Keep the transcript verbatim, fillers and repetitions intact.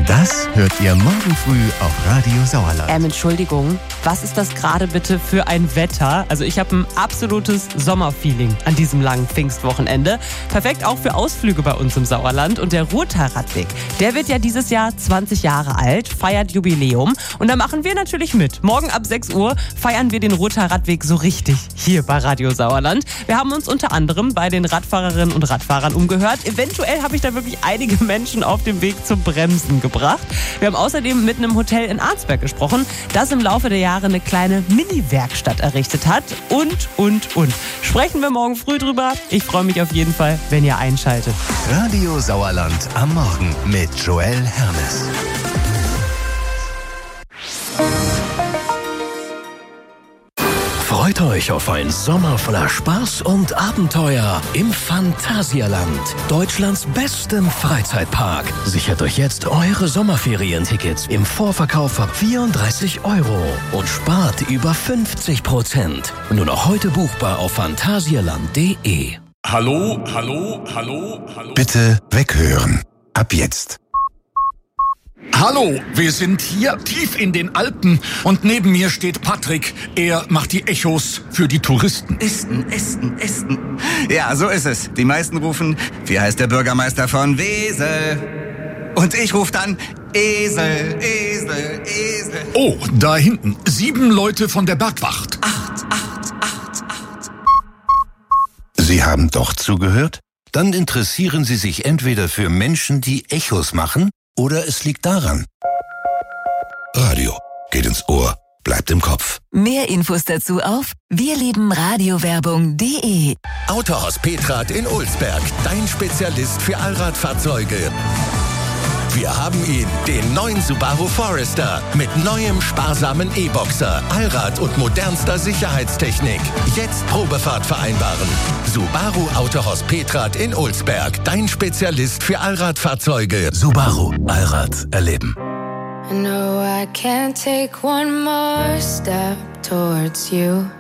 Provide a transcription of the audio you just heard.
Das hört ihr morgen früh auf Radio Sauerland. Ähm, Entschuldigung, was ist das gerade bitte für ein Wetter? Also ich habe ein absolutes Sommerfeeling an diesem langen Pfingstwochenende. Perfekt auch für Ausflüge bei uns im Sauerland. Und der Ruhrtalradweg, der wird ja dieses Jahr zwanzig Jahre alt, feiert Jubiläum. Und da machen wir natürlich mit. Morgen ab sechs Uhr feiern wir den Ruhrtalradweg so richtig hier bei Radio Sauerland. Wir haben uns unter anderem bei den Radfahrerinnen und Radfahrern umgehört. Eventuell habe ich da wirklich einige Menschen auf dem Weg zum Bremsen gebracht. Wir haben außerdem mit einem Hotel in Arnsberg gesprochen, das im Laufe der Jahre eine kleine Mini-Werkstatt errichtet hat. Und, und, und. Sprechen wir morgen früh drüber. Ich freue mich auf jeden Fall, wenn ihr einschaltet. Radio Sauerland am Morgen mit Joel Hermes. Freut euch auf einen Sommer voller Spaß und Abenteuer im Phantasialand, Deutschlands bestem Freizeitpark. Sichert euch jetzt eure Sommerferientickets im Vorverkauf ab vierunddreißig Euro und spart über fünfzig Prozent. Nur noch heute buchbar auf phantasialand punkt de. Hallo, hallo, hallo, hallo. Bitte weghören. Ab jetzt. Hallo, wir sind hier tief in den Alpen und neben mir steht Patrick. Er macht die Echos für die Touristen. Esten, Esten, Esten. Ja, so ist es. Die meisten rufen, wie heißt der Bürgermeister von Wesel? Und ich rufe dann Esel, Esel, Esel. Oh, da hinten. Sieben Leute von der Bergwacht. Acht, acht, acht, acht. Sie haben doch zugehört? Dann interessieren Sie sich entweder für Menschen, die Echos machen, oder es liegt daran. Radio geht ins Ohr, bleibt im Kopf. Mehr Infos dazu auf wirlebenradiowerbung punkt de. Autohaus Petrat in Ulsberg, dein Spezialist für Allradfahrzeuge. Wir haben ihn, den neuen Subaru Forester, mit neuem sparsamen E-Boxer, Allrad und modernster Sicherheitstechnik. Jetzt Probefahrt vereinbaren. Subaru Autohaus Petrat in Ulsberg, dein Spezialist für Allradfahrzeuge. Subaru, Allrad erleben. I know I can't take one more step towards you.